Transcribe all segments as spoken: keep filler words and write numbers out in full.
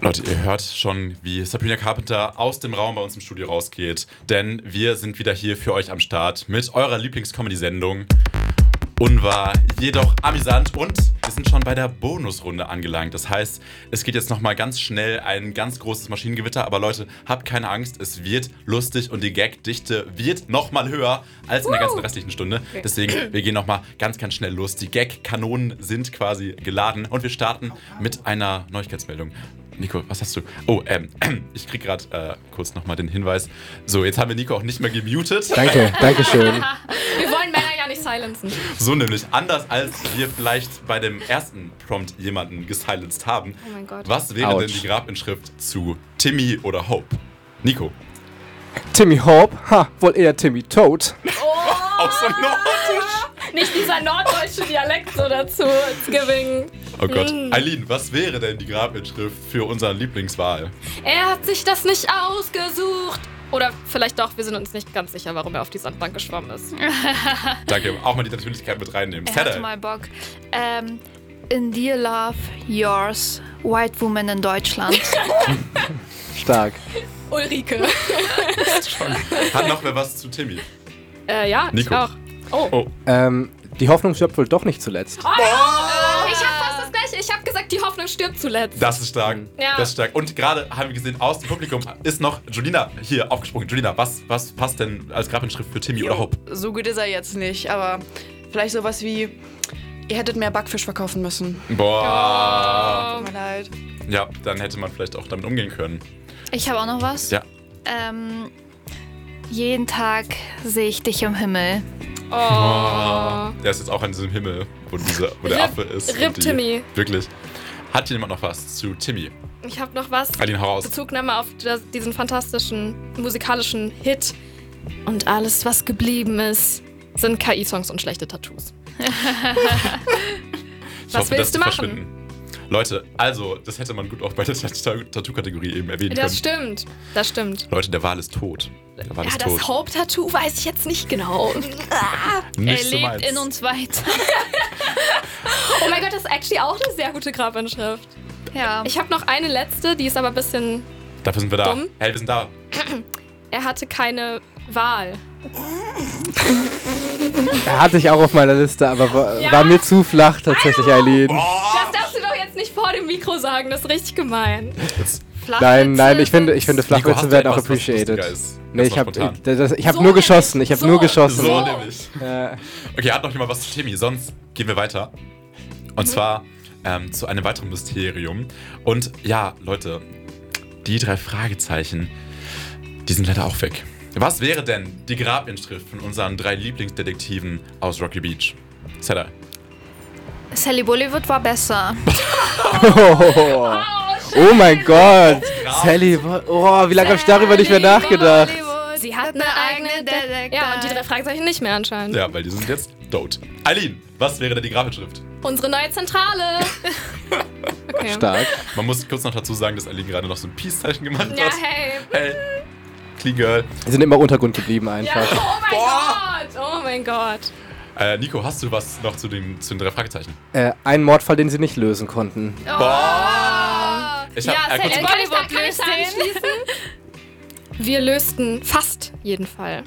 Leute, ihr hört schon, wie Sabrina Carpenter aus dem Raum bei uns im Studio rausgeht. Denn wir sind wieder hier für euch am Start mit eurer Lieblings-Comedy-Sendung. Unwahr, jedoch amüsant, und wir sind schon bei der Bonusrunde angelangt. Das heißt, es geht jetzt nochmal ganz schnell ein ganz großes Maschinengewitter. Aber Leute, habt keine Angst, es wird lustig und die Gagdichte wird nochmal höher als in der ganzen restlichen Stunde. Deswegen, wir gehen nochmal ganz, ganz schnell los. Die Gag-Kanonen sind quasi geladen und wir starten mit einer Neuigkeitsmeldung. Nico, was hast du? Oh, ähm, ich krieg gerade äh, kurz nochmal den Hinweis. So, jetzt haben wir Nico auch nicht mehr gemutet. Danke, danke schön. Wir wollen Männer ja nicht silenzen. So nämlich, anders als wir vielleicht bei dem ersten Prompt jemanden gesilenced haben. Oh mein Gott. Was wäre Autsch. denn die Grabinschrift zu Timmy oder Hope? Nico. Timmy Hope? Ha, wohl eher Timmy Toad. Oh, Auch so nordisch. nicht dieser norddeutsche Dialekt so dazu. It's giving. Oh Gott. Mm. Eileen, was wäre denn die Grabinschrift für unseren Lieblingswahl? Er hat sich das nicht ausgesucht. Oder vielleicht doch, wir sind uns nicht ganz sicher, warum er auf die Sandbank geschwommen ist. Danke, auch mal die Natürlichkeit mit reinnehmen. Er hatte Zedda. mal Bock. Ähm, in Dear Love, Yours, White Woman in Deutschland. Stark. Ulrike. Hat noch wer was zu Timmy? äh, ja, Nico. ich auch. Oh. Oh. Ähm, die Hoffnung stirbt wohl doch nicht zuletzt. Ich hab fast das Gleiche. Ich hab gesagt, die Hoffnung stirbt zuletzt. Das ist stark. Ja. Das ist stark. Und gerade haben wir gesehen, aus dem Publikum ist noch Julina hier aufgesprungen. Julina, was, was passt denn als Grabinschrift für Timmy oder Hope? So gut ist er jetzt nicht, aber vielleicht sowas wie: Ihr hättet mehr Backfisch verkaufen müssen. Boah. Tut mir leid. Ja, dann hätte man vielleicht auch damit umgehen können. Ich habe auch noch was. Ja. Ähm, jeden Tag sehe ich dich im Himmel. Oh. Der ist jetzt auch an diesem Himmel, wo, diese, wo der Rip- Affe ist. Rip und die- Timmy. Wirklich. Hat hier jemand noch was zu Timmy? Ich hab noch was. Eileen, hau raus. Bezugnahme auf das, diesen fantastischen musikalischen Hit. Und alles, was geblieben ist, sind K I-Songs und schlechte Tattoos. Ich Was hoffe, willst das du zu machen? verschwinden. Leute, also, das hätte man gut auch bei der Tat- Tattoo-Kategorie eben erwähnen Das können. stimmt. Das stimmt. Leute, der Wal ist tot. Der Wal Ja, ist das tot. Haupttattoo weiß ich jetzt nicht genau. Nicht er so lebt meins. in uns weiter. Oh mein Gott, das ist actually auch eine sehr gute Grabinschrift. Ja. Ich habe noch eine letzte, die ist aber ein bisschen... Dafür sind wir da. Dumm. Hey, wir sind da. Er hatte keine Wahl. Er hatte ich auch auf meiner Liste, aber war, Ja. war mir zu flach tatsächlich, Eileen. Das darfst du doch jetzt nicht vor dem Mikro sagen, das ist richtig gemein. Jetzt, Nein, nein, ich finde, ich finde Nico, hast Flachwitze du werden auch etwas, was appreciated. lustiger ist? Nee, Jetzt ich mal habe spontan. ich, das- ich hab So nur geschossen, ich habe so. nur geschossen. So So. nämlich. Äh, Okay, hat noch jemand was zu Timmy? Sonst gehen wir weiter. Und zwar ähm, zu einem weiteren Mysterium. Und ja, Leute, die drei Fragezeichen, die sind leider auch weg. Was wäre denn die Grabinschrift von unseren drei Lieblingsdetektiven aus Rocky Beach? Zedda. Sally Bollywood war besser. oh, oh mein Gott. Sally, wo- oh, wie lange habe ich darüber nicht mehr nachgedacht? Sie hat eine eigene Detektor. Ja, und die drei Fragezeichen nicht mehr anscheinend. Ja, weil die sind jetzt tot. Eileen, was wäre denn die Grabinschrift? Unsere neue Zentrale. Okay. Stark. Man muss kurz noch dazu sagen, dass Eileen gerade noch so ein Peace-Zeichen gemacht Ja, hat. hey. Hey, Clean Girl. Die sind immer Untergrund geblieben Ja, einfach. oh mein Boah. Gott. Oh mein Gott. Äh, Nico, hast du was noch zu den, zu den drei Fragezeichen? Äh, ein Mordfall, den sie nicht lösen konnten. Boah! Ich hab, Ja, äh, kurz, Sally Bollywood Bollywood löst löst den. anschließen. Wir lösten fast jeden Fall.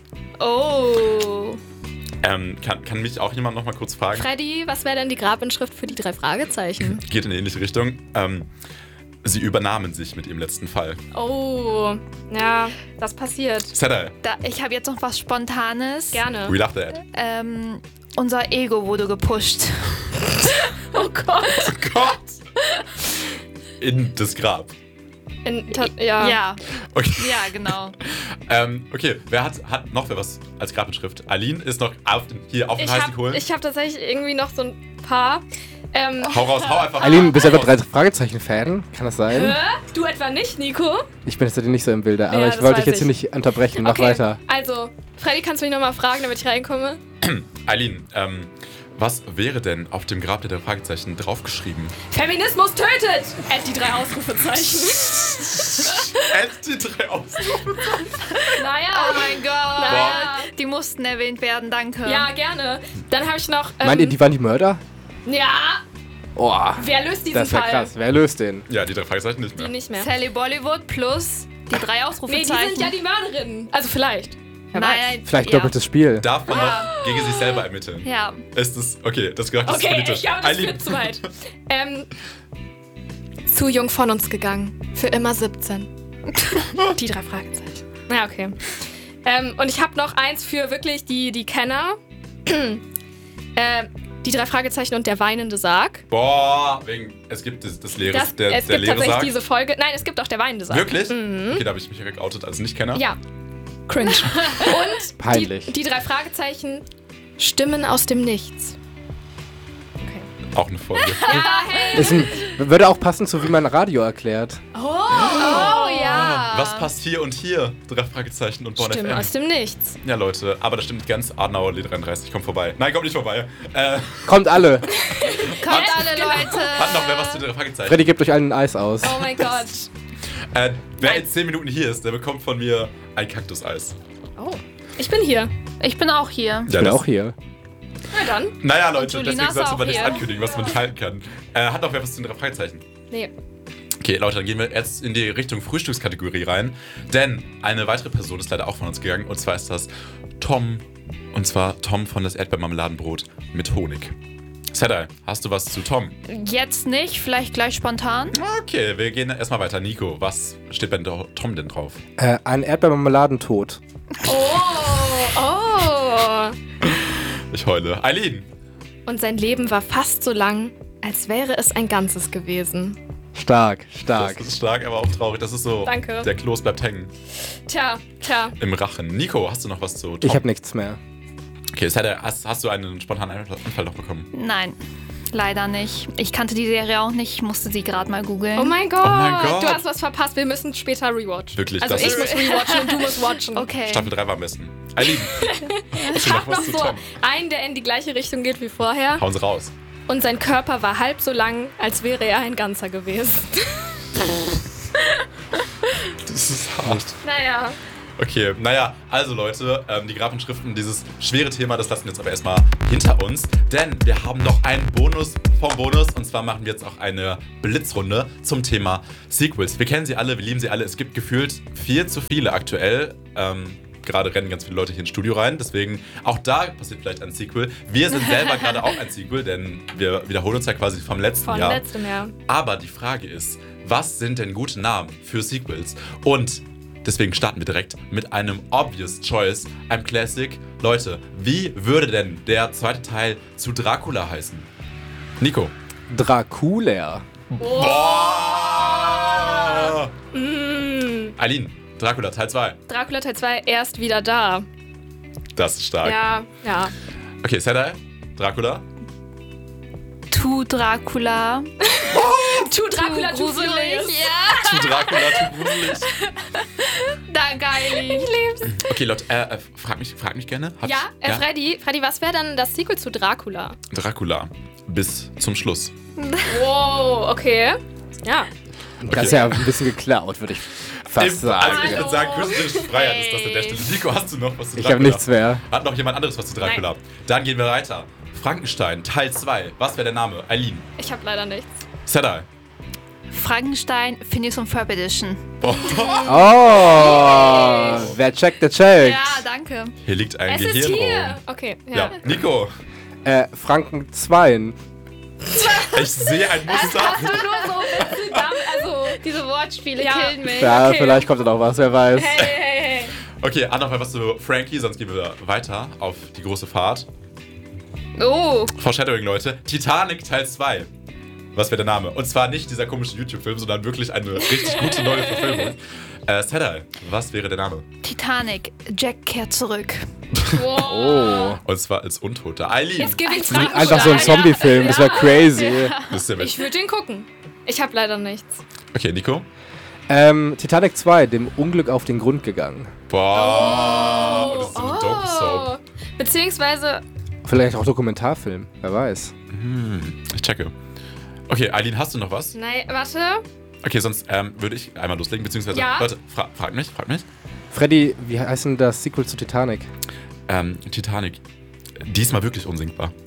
Oh. ähm, kann, kann mich auch jemand noch mal kurz fragen? Freddy, was wäre denn die Grabinschrift für die drei Fragezeichen? Geht in eine ähnliche Richtung. Ähm, sie übernahmen sich mit ihrem letzten Fall. Oh, ja, das passiert. Zedda, Da, ich habe jetzt noch was Spontanes. Gerne. we love that. Ähm, unser Ego wurde gepusht. Oh Gott. Oh Gott! In das Grab. In, ta- ja. Ja, Okay. ja, genau. Ähm, okay, wer hat, hat noch wer was als Grabinschrift? Eileen ist noch auf den, hier auf den Ich heißen habe Kohlen. hab tatsächlich irgendwie noch so ein paar. Ähm, Hau raus, hau einfach. Eileen, bist du hau etwa raus. drei Fragezeichen-Fan? Kann das sein? Hä? Du etwa nicht, Nico? Ich bin jetzt nicht so im Bilde, aber Ja, ich das wollte weiß dich jetzt hier ich. nicht unterbrechen. Mach weiter. Also, Freddy, kannst du mich nochmal fragen, damit ich reinkomme? Eileen, ähm, was wäre denn auf dem Grab der drei Fragezeichen draufgeschrieben? Feminismus tötet! Add die drei Ausrufezeichen. Add die drei Ausrufe. Naja. Oh mein Gott. Naja. Die mussten erwähnt werden, danke. Ja, gerne. Dann habe ich noch. Ähm, Meint ihr, die waren die Mörder? Ja. Oh, Wer löst diesen das wäre Fall? krass. Wer löst den? Ja, die drei Fragezeichen nicht mehr. Die nicht mehr. Sally Bollywood plus die drei Nee, die Ausrufezeichen. sind ja die Mörderinnen. Also vielleicht. Wer weiß. Nein, Vielleicht ja. doppeltes Spiel. Darf man noch gegen sich selber ermitteln? Ja. Ist es, okay, das gehört das ist Okay, politisch. ich glaube, das Eileen. wird zu weit. ähm, zu jung von uns gegangen. Für immer siebzehn. Die drei Fragezeichen. Ja, okay. Ähm, und ich habe noch eins für wirklich die, die Kenner. äh, die drei Fragezeichen und der weinende Sarg. Boah, wegen, es gibt das, das leere, Das, der, es der gibt leere tatsächlich Sarg. diese Folge. Nein, es gibt auch der weinende Sarg. Wirklich? Mhm. Okay, da habe ich mich ja geoutet als Nicht-Kenner. Ja. Cringe. Und die, Peinlich. die drei Fragezeichen Stimmen aus dem Nichts. Auch eine Folge. Ja, hey. Ist ein, würde auch passen zu, wie man Radio erklärt. Oh, oh ja. Was passt hier und hier? Drei Fragezeichen und Bonn Stimmen F M. aus dem Nichts. Ja, Leute, aber das stimmt nicht ganz. Adenauer L dreiunddreißig, kommt vorbei. Nein, kommt nicht vorbei. Äh, Kommt alle. Kommt alle Leute. hat noch wer was zu drei Fragezeichen? Freddy gibt euch allen ein Eis aus. Oh mein Gott. Äh, wer in zehn Minuten hier ist, der bekommt von mir ein Kaktuseis. Oh. Ich bin hier. Ich bin auch hier. Ich bin auch hier. Na dann. Naja, Leute, Julina deswegen ist sollte auch man nichts hier. ankündigen, was man nicht halten kann. Äh, hat noch wer was zu den drei Fragezeichen? Nee. Okay, Leute, dann gehen wir jetzt in die Richtung Frühstückskategorie rein. Denn eine weitere Person ist leider auch von uns gegangen. Und zwar ist das Tom. Und zwar Tom von das Erdbeermarmeladenbrot mit Honig. Sedai, hast du was zu Tom? Jetzt nicht, vielleicht gleich spontan. Okay, wir gehen erstmal weiter. Nico, was steht bei Tom denn drauf? Äh, ein Erdbeermarmeladentod. Oh. Oh. Ich heule. Eileen. Und sein Leben war fast so lang, als wäre es ein Ganzes gewesen. Stark, stark. Das ist stark, aber auch traurig. Das ist so, Danke. der Kloß bleibt hängen Tja, tja. im Rachen. Nico, hast du noch was zu Tom? Ich habe nichts mehr. Okay, Sedai, hast, hast du einen spontanen Anfall noch bekommen? Nein, leider nicht. Ich kannte die Serie auch nicht, ich musste sie gerade mal googeln. Oh mein Gott. Oh mein Gott. Du hast was verpasst. Wir müssen später rewatchen. Wirklich, Also das ich ist- muss rewatchen und du musst watchen. Okay. Staffel drei war am besten. Eileen, hast Ich du noch hab noch was zu so Tom? einen, der in die gleiche Richtung geht wie vorher. Hauen Sie raus. Und sein Körper war halb so lang, als wäre er ein Ganzer gewesen. Das ist hart. Naja. Okay, naja, also Leute, ähm, die Graphenschriften, dieses schwere Thema, das lassen wir jetzt aber erstmal hinter uns. Denn wir haben noch einen Bonus vom Bonus. Und zwar machen wir jetzt auch eine Blitzrunde zum Thema Sequels. Wir kennen sie alle, wir lieben sie alle. Es gibt gefühlt viel zu viele aktuell. Ähm, gerade rennen ganz viele Leute hier ins Studio rein. Deswegen, auch da passiert vielleicht ein Sequel. Wir sind selber gerade auch ein Sequel, denn wir wiederholen uns ja quasi vom letzten Von Jahr. letztem Jahr. Aber die Frage ist, was sind denn gute Namen für Sequels? Und deswegen starten wir direkt mit einem Obvious Choice, einem Classic. Leute, wie würde denn der zweite Teil zu Dracula heißen? Nico. Dracula. Boah! Mm. Eileen, Dracula Teil zwei. Dracula Teil zwei erst wieder da. Das ist stark. Ja, ja. Okay, Sedai, Dracula. To Dracula. To Dracula, to gruselig. Furious. Ja. Zu Dracula, zu gruselig. Danke, Eileen. Ich lieb's. Okay, Leute, äh, äh, frag, mich, frag mich gerne. Habt- Ja, äh, Freddy, Freddy, was wäre dann das Sequel zu Dracula? Dracula. Bis zum Schluss. Wow, okay. Ja. Das ist ja ein bisschen geklaut, würde ich fast Im- Also sagen. ich würde sagen, künstlerische Freiheit ist das an der Stelle. Nico, hast du noch was zu Ich Dracula? habe nichts mehr. Hat noch jemand anderes was zu Dracula? Nein. Dann gehen wir weiter. Frankenstein, Teil zwei. Was wäre der Name? Eileen. Ich habe leider nichts. Sedai. Frankenstein, Phineas und Ferb Edition. Boah, Oh, wer checkt, der checkt. Ja, danke. hier liegt ein Es ist Gehirnraum. hier. Okay, ja. Ja, Nico. Äh, Franken zwei. Ich sehe ein Muster. Hast du nur so Witze, also Diese Wortspiele Ja. killen mich. Ja, Okay. vielleicht kommt da noch was, wer weiß. hey, hey, hey. Okay, hat noch mal was zu Frankie, sonst gehen wir weiter auf die große Fahrt. Oh, Foreshadowing, Leute. Titanic Teil zwei. Was wäre der Name? Und zwar nicht dieser komische YouTube-Film, sondern wirklich eine richtig gute neue Verfilmung. Äh, Sedai, was wäre der Name? Titanic, Jack kehrt zurück. Wow. Oh. Und zwar als Untoter. Eileen. Jetzt gebe ich Einfach so ein Zombie-Film, das wäre crazy. Das ist ja Ich würde den gucken. Ich habe leider nichts. Okay, Nico. Ähm, Titanic zwei, dem Unglück auf den Grund gegangen. Boah, das ist so eine dope Soap. Beziehungsweise, Vielleicht auch Dokumentarfilm, wer weiß. Hm, ich checke. Okay, Eileen, hast du noch was? nein, warte. Okay, sonst ähm, würde ich einmal loslegen, beziehungsweise, Ja. Leute, fra frag mich, frag mich. Freddy, wie heißt denn das Sequel zu Titanic? Ähm, Titanic, diesmal wirklich unsinkbar.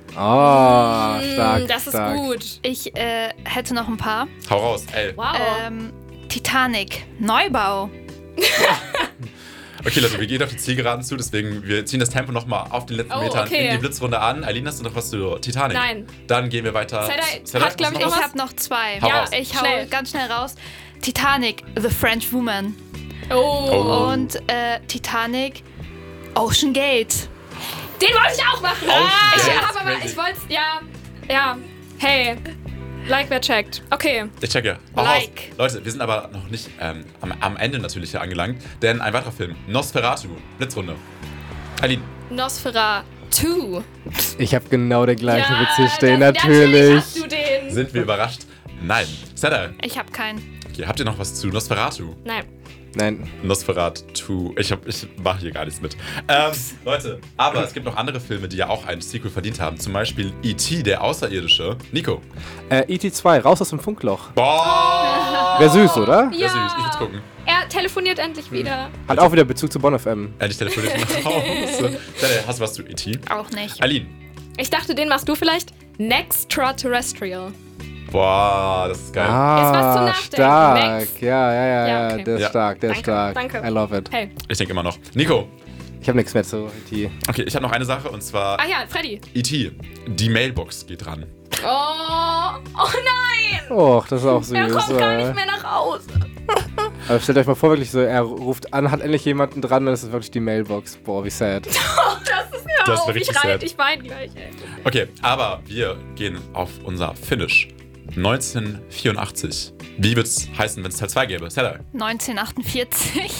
Oh, Mm, stark, das ist stark. gut. Ich äh, hätte noch ein paar. Hau raus, ey. Wow. Ähm, Titanic, Neubau. Okay, Leute, wir gehen auf die Zielgeraden zu, deswegen wir ziehen das Tempo nochmal auf den letzten Oh, Metern okay. in die Blitzrunde an. Eileen, hast du noch was zu Titanic? Nein. Dann gehen wir weiter. Zedai Zedai, hat, glaub hast ich, du noch Ich was? habe noch zwei. Hau ja, raus. ich hau Schnell. ganz schnell raus. Titanic, The French Woman. Oh. Oh. Und äh, Titanic, Ocean Gate. Den wollte ich auch machen. Ocean ich Gate, hab aber, crazy. ich wollte ja, ja. Hey, like wer checkt. Okay. Ich checke. Hau Like. raus. Leute, wir sind aber noch nicht ähm, am, am Ende natürlich hier angelangt, denn ein weiterer Film, Nosferatu, Blitzrunde. Eileen, Nosferatu. Ich habe genau den gleichen Ja, Witz hier stehen, das- natürlich. hast du den. sind wir überrascht? Nein. Zedai, Ich habe keinen. okay, habt ihr noch was zu Nosferatu? Nein. Nein. Nosferatu. Ich, hab, ich mache hier gar nichts mit. Ähm, Leute, aber es gibt noch andere Filme, die ja auch ein Sequel verdient haben. Zum Beispiel E T, der Außerirdische. Nico. Äh, E T zwei, raus aus dem Funkloch. Boah! Wäre süß, oder? Ja, süß. Ich will's gucken. Er telefoniert endlich wieder. Hat auch wieder Bezug zu Bonn F M. Endlich telefoniert nach Hause. Zedai, hast du was zu E T? Auch nicht. Eileen. Ich dachte, den machst du vielleicht. Nextraterrestrial. Boah, das ist geil. Ist was zum Ah, Nachdenken. stark. Next. Ja, ja, ja, Ja, ja. okay. Der ist Ja. stark, der ist Danke, stark. danke. I love it. Hey. Ich denke immer noch. Nico. Ich habe nichts mehr zu E T. Okay, ich habe noch eine Sache und zwar Ah ja, Freddy. E T. Die Mailbox geht ran. Oh, oh nein. Och, das ist auch süß. Er kommt gar äh. nicht mehr nach Hause. Aber stellt euch mal vor, wirklich so, er ruft an, hat endlich jemanden dran, dann ist es wirklich die Mailbox. Boah, wie sad. Das ist ja Das ist auf. richtig Ich rein, sad. ich weine gleich, ey. Okay, aber wir gehen auf unser Finish. neunzehnhundertvierundachtzig. Wie wird's heißen, wenn es Teil zwei gäbe? Zedai. neunzehnhundertachtundvierzig.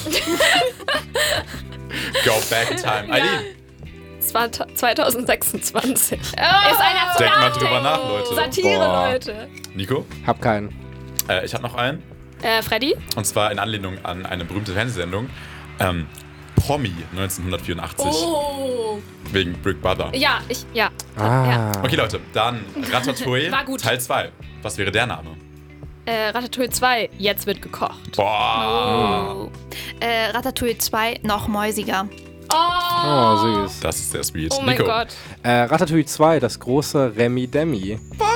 Go back in time. Eileen. Es war ta- zweitausendsechsundzwanzig. Ist Oh. einer zu Denkt mal nachdenken. drüber nach, Leute. Satire, Boah. Leute. Nico. Hab keinen. Äh, ich habe noch einen. Äh, Freddy? Und zwar in Anlehnung an eine berühmte Fernsehsendung. Ähm, Promi neunzehnhundertvierundachtzig. Oh. Wegen Brick Brother. Ja, ich, ja. Ah. Ja. Okay, Leute, dann Ratatouille War gut. Teil zwei. Was wäre der Name? Äh, Ratatouille zwei, jetzt wird gekocht. Boah. Oh. Äh, Ratatouille zwei, noch mäusiger. Oh, Oh, süß. Das ist sehr sweet. Oh mein Nico. Gott. Äh, Ratatouille zwei, das große Remy Demi.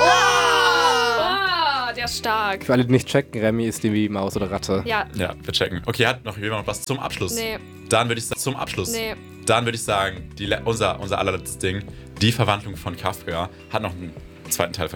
Ah, der ist stark. Für alle, die nicht checken, Remy ist die Maus oder Ratte. Ja, Ja, wir checken. Okay, hat noch jemand was zum Abschluss? nee, Dann würde ich sagen, zum Abschluss. nee. Dann würde ich sagen, die, le- unser, unser allerletztes Ding, die Verwandlung von Kafka, hat noch einen zweiten Teil verdient.